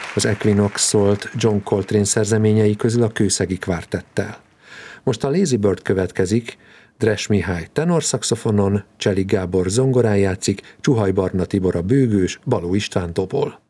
Az Equinox szólt John Coltrane szerzeményei közül a Kőszegi Kvártettel. Most a Lazy Bird következik, Dres Mihály tenorszaxofonon, Cseli Gábor zongorán játszik, Csuhaj Barna Tibor a bőgős, Baló István tobol.